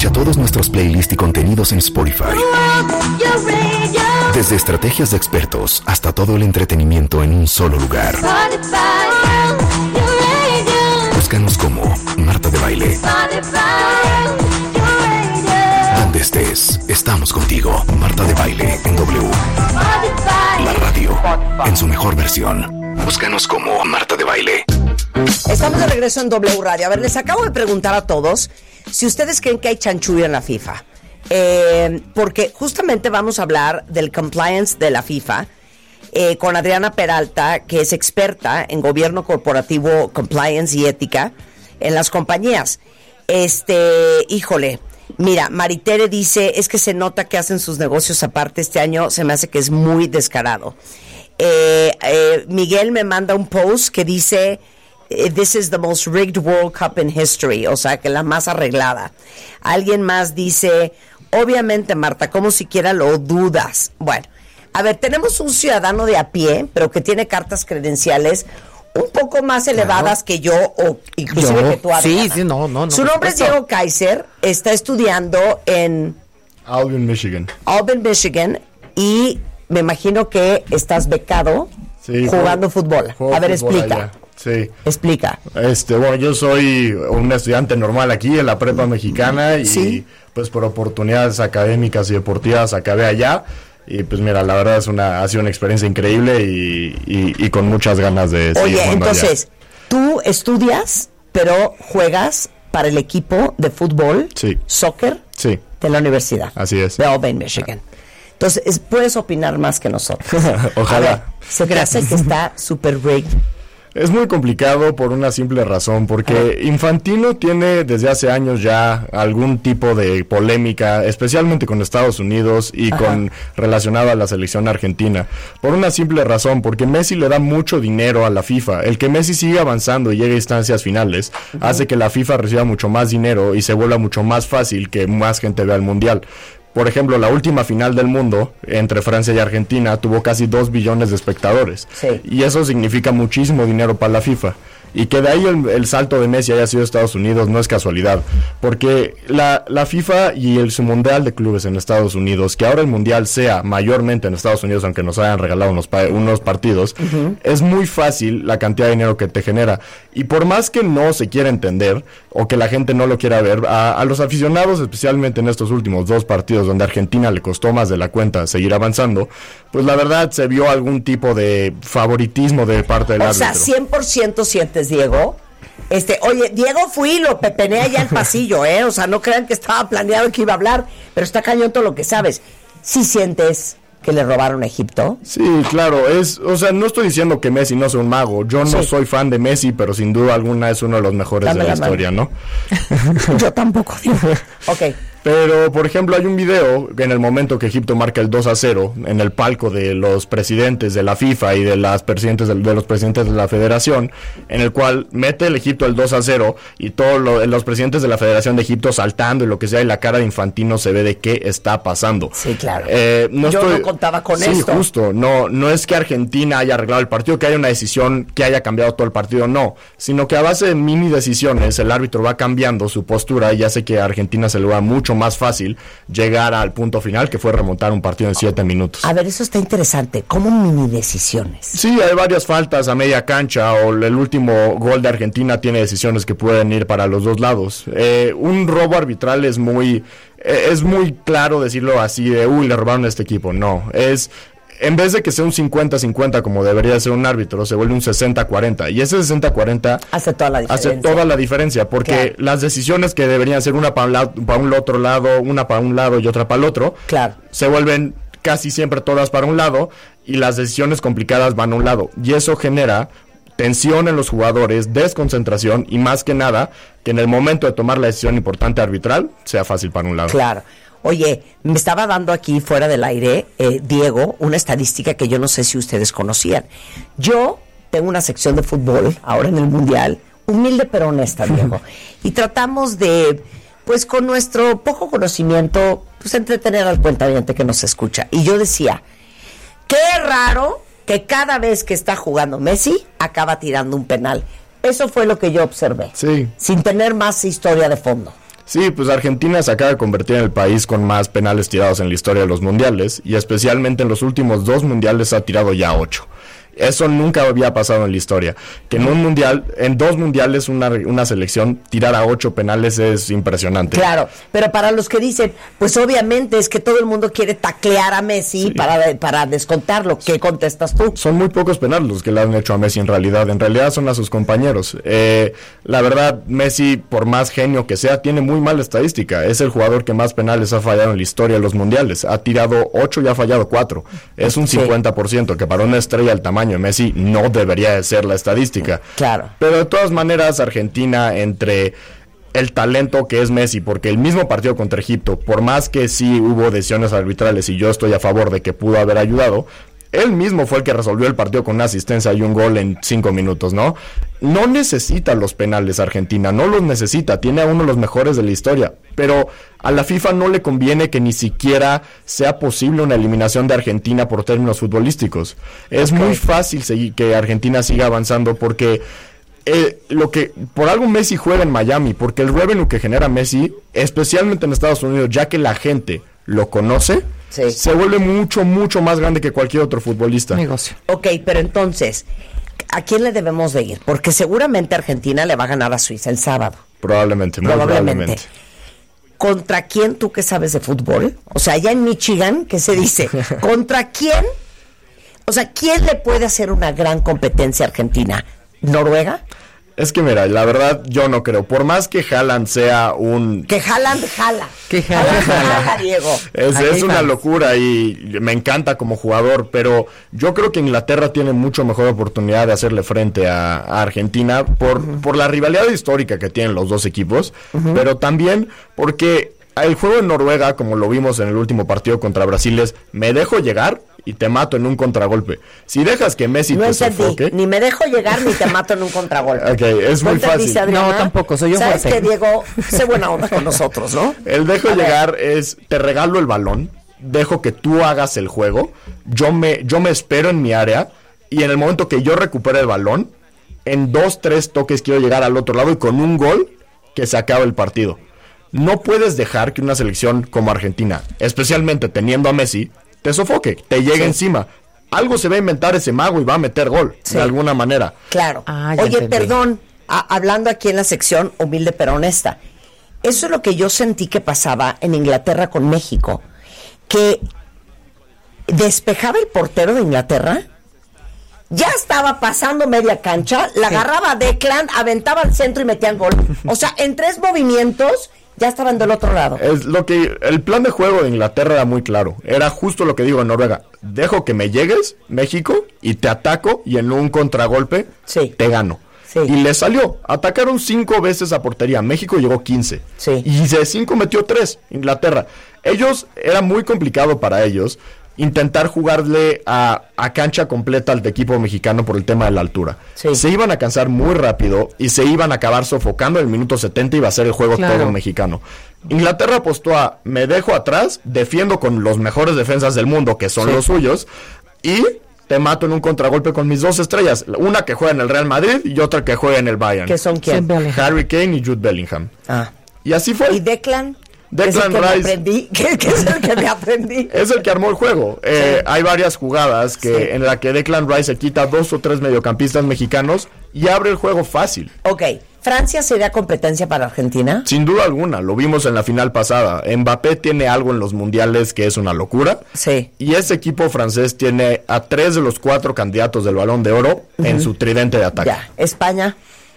Escucha todos nuestros playlists y contenidos en Spotify. Desde estrategias de expertos hasta todo el entretenimiento en un solo lugar. Búscanos como Marta de Baile. Donde estés, estamos contigo. Marta de Baile en W. La radio en su mejor versión. Búscanos como Marta de Baile. Estamos de regreso en W Radio. A ver, les acabo de preguntar a todos si ustedes creen que hay chanchullo en la FIFA. Porque justamente vamos a hablar del compliance de la FIFA con Adriana Peralta, que es experta en gobierno corporativo, compliance y ética en las compañías. Híjole, mira, Maritere dice, es que se nota que hacen sus negocios aparte este año, se me hace que es muy descarado. Miguel me manda un post que dice, this is the most rigged World Cup in history, o sea, que la más arreglada. Alguien más dice, obviamente, Marta, ¿cómo siquiera lo dudas? Bueno, a ver, tenemos un ciudadano de a pie, pero que tiene cartas credenciales un poco más elevadas que yo, o inclusive que tú, Adriana. Sí, no. Su nombre es Diego Kaiser, está estudiando en Auburn, Michigan. Y me imagino que estás becado jugando fútbol. A ver, explica. Allá. Sí. Explica. Bueno, yo soy un estudiante normal aquí en la prepa mexicana y pues por oportunidades académicas y deportivas acabé allá. Y pues mira, la verdad ha sido una experiencia increíble y con muchas ganas de seguir jugando. Oye, entonces, tú estudias, pero juegas para el equipo de fútbol, soccer, de la universidad. Así es. De Auburn, Michigan. Entonces, puedes opinar más que nosotros. Ojalá. A ver, se te hace que está super rigged. Es muy complicado por una simple razón, porque Infantino tiene desde hace años ya algún tipo de polémica, especialmente con Estados Unidos y relacionado a la selección argentina, por una simple razón, porque Messi le da mucho dinero a la FIFA. El que Messi siga avanzando y llegue a instancias finales hace que la FIFA reciba mucho más dinero y se vuelva mucho más fácil que más gente vea el Mundial. Por ejemplo, la última final del mundo entre Francia y Argentina tuvo casi 2 billones de espectadores. Y eso significa muchísimo dinero para la FIFA. Y que de ahí el salto de Messi haya sido Estados Unidos no es casualidad, porque la FIFA y su Mundial de Clubes en Estados Unidos, que ahora el Mundial sea mayormente en Estados Unidos, aunque nos hayan regalado unos partidos, es muy fácil la cantidad de dinero que te genera. Y por más que no se quiera entender, o que la gente no lo quiera ver, a los aficionados, especialmente en estos últimos 2 partidos, donde a Argentina le costó más de la cuenta seguir avanzando, pues la verdad se vio algún tipo de favoritismo de parte del árbitro. O sea, 100% sientes, Diego. Oye, Diego fui y lo pepené allá al pasillo, o sea, no crean que estaba planeado que iba a hablar, pero está cañón todo lo que sabes. ¿Sí sientes que le robaron a Egipto? Sí, claro, o sea, no estoy diciendo que Messi no sea un mago, yo no soy fan de Messi, pero sin duda alguna es uno de los mejores de la historia, ¿no? Yo tampoco, Diego. Ok. Pero, por ejemplo, hay un video en el momento que Egipto marca el 2-0 en el palco de los presidentes de la FIFA y de los presidentes de la federación, en el cual mete el Egipto el 2-0 y todos los presidentes de la Federación de Egipto saltando y lo que sea, y la cara de Infantino se ve de qué está pasando. Sí, claro. Yo no contaba con esto. Sí, justo. No es que Argentina haya arreglado el partido, que haya una decisión que haya cambiado todo el partido, no. Sino que a base de mini decisiones, el árbitro va cambiando su postura y hace que a Argentina se le va mucho más fácil llegar al punto final, que fue remontar un partido en 7 minutos. A ver, eso está interesante. ¿Cómo mini decisiones? Sí, hay varias faltas a media cancha, o el último gol de Argentina tiene decisiones que pueden ir para los dos lados. Un robo arbitral es muy claro decirlo así de, le robaron a este equipo. No, en vez de que sea un 50-50 como debería ser un árbitro, se vuelve un 60-40. Y ese 60-40 hace toda la diferencia. Porque las decisiones que deberían ser una para un otro lado, una para un lado y otra para el otro, se vuelven casi siempre todas para un lado, y las decisiones complicadas van a un lado. Y eso genera tensión en los jugadores, desconcentración, y más que nada, que en el momento de tomar la decisión importante arbitral, sea fácil para un lado. Claro. Oye, me estaba dando aquí fuera del aire, Diego, una estadística que yo no sé si ustedes conocían. Yo tengo una sección de fútbol ahora en el Mundial, humilde pero honesta, Diego. Y tratamos de, pues con nuestro poco conocimiento, pues entretener al cuentaviente que nos escucha. Y yo decía, qué raro que cada vez que está jugando Messi, acaba tirando un penal. Eso fue lo que yo observé. Sí. Sin tener más historia de fondo. Sí, pues Argentina se acaba de convertir en el país con más penales tirados en la historia de los mundiales, y especialmente en los últimos 2 mundiales ha tirado ya 8. Eso nunca había pasado en la historia. Que en un mundial, en 2 mundiales, una selección tirara 8 penales es impresionante. Claro, pero para los que dicen, pues obviamente es que todo el mundo quiere taclear a Messi para descontarlo. ¿Qué contestas tú? Son muy pocos penales los que le han hecho a Messi en realidad son a sus compañeros. La verdad, Messi, por más genio que sea, tiene muy mala estadística. Es el jugador que más penales ha fallado en la historia de los mundiales. Ha tirado 8 y ha fallado 4. Es un 50%, que para una estrella del tamaño de Messi no debería de ser la estadística. Claro. Pero de todas maneras, Argentina, entre el talento que es Messi, porque el mismo partido contra Egipto, por más que sí hubo decisiones arbitrales y yo estoy a favor de que pudo haber ayudado, él mismo fue el que resolvió el partido con una asistencia y un gol en 5 minutos, ¿no? No necesita los penales Argentina, no los necesita, tiene a uno de los mejores de la historia, pero a la FIFA no le conviene que ni siquiera sea posible una eliminación de Argentina por términos futbolísticos. Es muy fácil que Argentina siga avanzando porque por algo Messi juega en Miami, porque el revenue que genera Messi, especialmente en Estados Unidos, ya que la gente lo conoce, se vuelve mucho, mucho más grande que cualquier otro futbolista. Negocio. Ok, pero entonces, ¿a quién le debemos de ir? Porque seguramente Argentina le va a ganar a Suiza el sábado. Probablemente, muy probablemente. ¿Contra quién, tú que sabes de fútbol? O sea, allá en Michigan, ¿qué se dice? ¿Contra quién? O sea, ¿quién le puede hacer una gran competencia a Argentina? ¿Noruega? Es que mira, la verdad yo no creo. Por más que Haaland sea un... Que Haaland jala. Que Haaland jala, Diego. Es una locura y me encanta como jugador, pero yo creo que Inglaterra tiene mucho mejor oportunidad de hacerle frente a Argentina por la rivalidad histórica que tienen los dos equipos, pero también porque el juego en Noruega, como lo vimos en el último partido contra Brasil, es me dejo llegar y te mato en un contragolpe. Si dejas que Messi te sofoque... Ni me dejo llegar ni te mato en un contragolpe. Ok, es muy fácil. No, tampoco, soy yo fuerte. ¿Sabes que Diego? Sé buena onda con nosotros, ¿no? El dejo llegar es, te regalo el balón, dejo que tú hagas el juego, yo me espero en mi área, y en el momento que yo recupere el balón, en 2-3 toques quiero llegar al otro lado y con un gol que se acabe el partido. No puedes dejar que una selección como Argentina, especialmente teniendo a Messi, te sofoque, te llegue encima. Algo se va a inventar ese mago y va a meter gol, de alguna manera. Claro. Oye, entendí. Perdón, hablando aquí en la sección humilde pero honesta, eso es lo que yo sentí que pasaba en Inglaterra con México, que despejaba el portero de Inglaterra, ya estaba pasando media cancha, la agarraba a Declan, aventaba al centro y metían gol. O sea, en 3 movimientos... ya estaban del otro lado. El plan de juego de Inglaterra era muy claro. Era justo lo que digo en Noruega. Dejo que me llegues, México, y te ataco, y en un contragolpe te gano. Sí. Y le salió. Atacaron 5 veces a portería. México llegó 15. Sí. Y de 5 metió 3. Inglaterra. Era muy complicado para ellos intentar jugarle a cancha completa al equipo mexicano por el tema de la altura. Sí. Se iban a cansar muy rápido y se iban a acabar sofocando en el minuto 70 y iba a ser el juego todo mexicano. Inglaterra apostó a me dejo atrás, defiendo con los mejores defensas del mundo, que son los suyos, y te mato en un contragolpe con mis 2 estrellas, una que juega en el Real Madrid y otra que juega en el Bayern. ¿Qué son quién? Harry Kane y Jude Bellingham. Y así fue. ¿Y Declan Rice, ¿Qué es el que me aprendí? Es el que armó el juego. Hay varias jugadas en la que Declan Rice se quita 2 o 3 mediocampistas mexicanos y abre el juego fácil. Ok, ¿Francia sería competencia para Argentina? Sin duda alguna, lo vimos en la final pasada. Mbappé tiene algo en los mundiales que es una locura. Sí. Y ese equipo francés tiene a 3 de los 4 candidatos del Balón de Oro en su tridente de ataque. Ya, ¿España?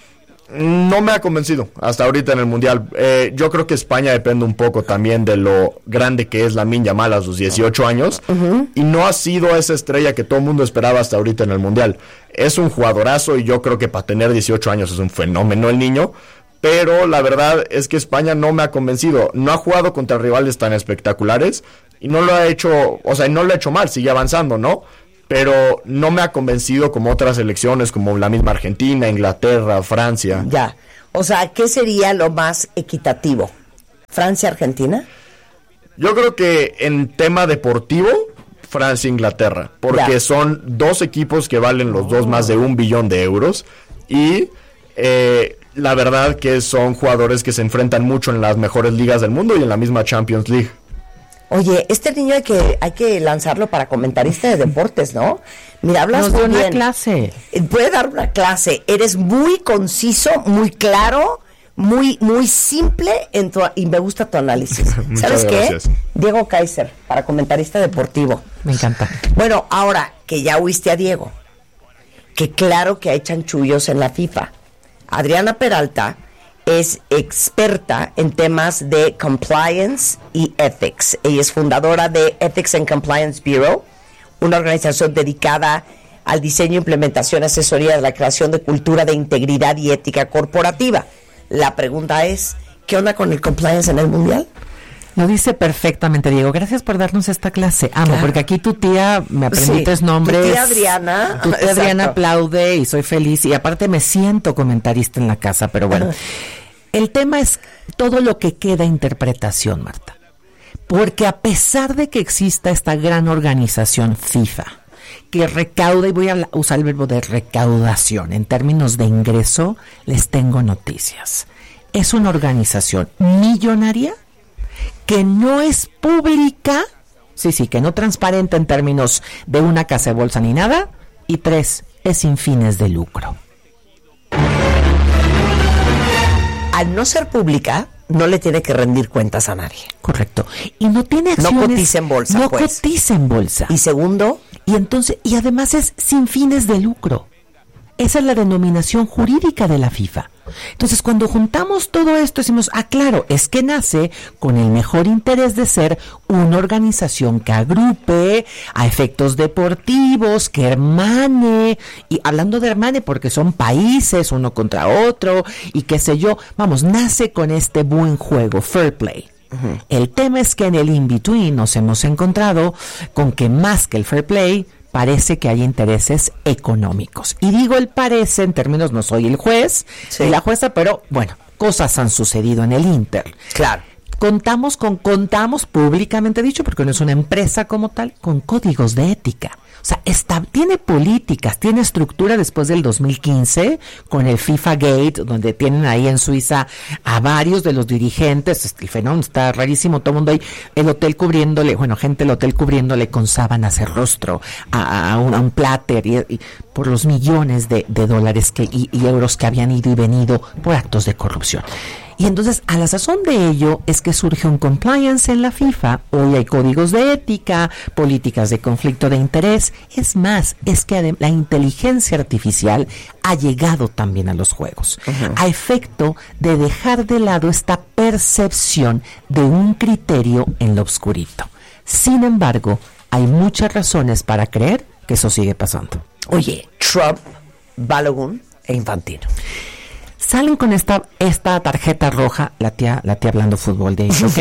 No me ha convencido hasta ahorita en el Mundial. Yo creo que España depende un poco también de lo grande que es Lamine Yamal a sus 18 años. Y no ha sido esa estrella que todo el mundo esperaba hasta ahorita en el Mundial. Es un jugadorazo y yo creo que para tener 18 años es un fenómeno el niño. Pero la verdad es que España no me ha convencido. No ha jugado contra rivales tan espectaculares y no lo ha hecho, no lo ha hecho mal, sigue avanzando, ¿no? Pero no me ha convencido como otras selecciones, como la misma Argentina, Inglaterra, Francia. Ya, o sea, ¿qué sería lo más equitativo? ¿Francia-Argentina? Yo creo que en tema deportivo, Francia-Inglaterra, porque son 2 equipos que valen los dos más de 1 billón de euros y la verdad que son jugadores que se enfrentan mucho en las mejores ligas del mundo y en la misma Champions League. Oye, este niño hay que lanzarlo para comentarista de deportes, ¿no? Mira, hablas Nos muy dio una bien. clase. Puede dar una clase. Eres muy conciso, muy claro, muy simple y me gusta tu análisis. ¿Sabes qué? Gracias. Diego Kaiser, para comentarista deportivo. Me encanta. Bueno, ahora que ya oíste a Diego, que claro que hay chanchullos en la FIFA. Adriana Peralta es experta en temas de compliance y ethics. Ella es fundadora de Ethics and Compliance Bureau, una organización dedicada al diseño, implementación, asesoría de la creación de cultura de integridad y ética corporativa. La pregunta es, ¿qué onda con el compliance en el mundial? Lo dice perfectamente, Diego. Gracias por darnos esta clase. Amo, Claro. porque aquí tu tía, me aprendiste Sí, nombres. tu tía Adriana. Tu tía Exacto. Adriana aplaude y soy feliz. Y aparte me siento comentarista en la casa, pero bueno. El tema es todo lo que queda interpretación, Marta. Porque a pesar de que exista esta gran organización FIFA, que recauda, y voy a usar el verbo de recaudación, en términos de ingreso, les tengo noticias. Es una organización millonaria que no es pública, que no transparente en términos de una casa de bolsa ni nada, y 3, es sin fines de lucro. Al no ser pública, no le tiene que rendir cuentas a nadie. Correcto. Y no tiene acciones. No cotiza en bolsa, No pues. cotiza en bolsa. Y segundo, Y además es sin fines de lucro. Esa es la denominación jurídica de la FIFA. Entonces, cuando juntamos todo esto, decimos, claro, es que nace con el mejor interés de ser una organización que agrupe a efectos deportivos, que hermane, y hablando de hermane porque son países uno contra otro, y qué sé yo, vamos, nace con este buen juego, fair play. Uh-huh. El tema es que en el in-between nos hemos encontrado con que más que el fair play, parece que hay intereses económicos. Y digo el parece en términos, no soy el juez ni la jueza, pero bueno, cosas han sucedido en el Inter. Claro. Contamos públicamente dicho, porque no es una empresa como tal, con códigos de ética. O sea, tiene políticas, tiene estructura después del 2015, con el FIFA Gate, donde tienen ahí en Suiza a varios de los dirigentes. El fenómeno está rarísimo, todo el mundo ahí, el hotel cubriéndole, gente del hotel cubriéndole con sábanas el rostro a un platter, y por los millones de dólares y euros que habían ido y venido por actos de corrupción. Y entonces, a la sazón de ello, es que surge un compliance en la FIFA. Hoy hay códigos de ética, políticas de conflicto de interés. Es más, es que la inteligencia artificial ha llegado también a los juegos, a efecto de dejar de lado esta percepción de un criterio en lo oscurito. Sin embargo, hay muchas razones para creer que eso sigue pasando. Oye, Trump, Balogun e Infantino. Salen con esta tarjeta roja, la tía hablando fútbol de ello,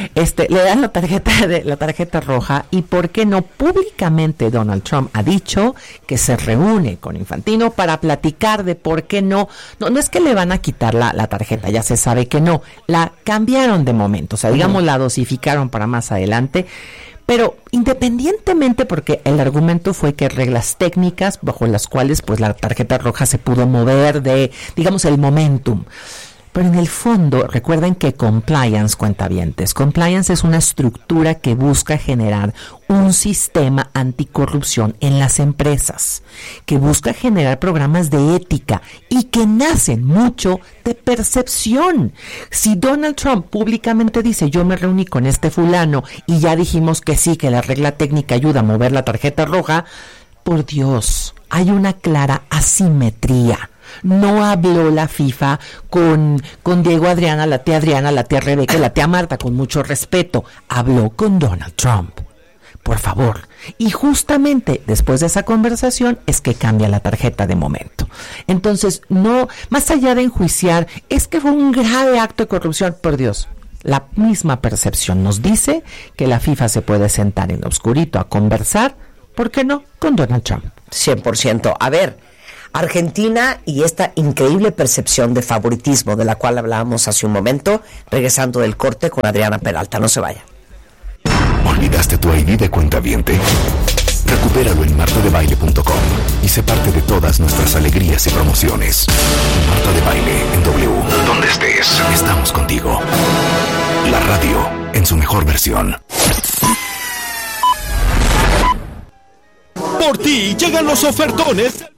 le dan la tarjeta roja, y por qué no públicamente Donald Trump ha dicho que se reúne con Infantino para platicar de por qué no es que le van a quitar la tarjeta, ya se sabe que no, la cambiaron de momento, o sea, digamos la dosificaron para más adelante. Pero independientemente, porque el argumento fue que reglas técnicas bajo las cuales pues la tarjeta roja se pudo mover de, digamos, el momentum. Pero en el fondo, recuerden que compliance, cuentavientes, compliance es una estructura que busca generar un sistema anticorrupción en las empresas, que busca generar programas de ética y que nacen mucho de percepción. Si Donald Trump públicamente dice, yo me reuní con este fulano y ya dijimos que sí, que la regla técnica ayuda a mover la tarjeta roja, por Dios, hay una clara asimetría. No habló la FIFA con Diego Adriana, la tía Rebeca y la tía Marta, con mucho respeto. Habló con Donald Trump. Por favor. Y justamente después de esa conversación es que cambia la tarjeta de momento. Entonces, no, más allá de enjuiciar, es que fue un grave acto de corrupción, por Dios. La misma percepción nos dice que la FIFA se puede sentar en lo oscurito a conversar, ¿por qué no?, con Donald Trump. 100%. A ver, Argentina y esta increíble percepción de favoritismo de la cual hablábamos hace un momento, regresando del corte con Adriana Peralta. No se vaya. ¿Olvidaste tu ID de cuentaviente? Recupéralo en martadebaile.com y sé parte de todas nuestras alegrías y promociones. Marta de Baile en W. Donde estés, estamos contigo. La radio en su mejor versión. Por ti llegan los ofertones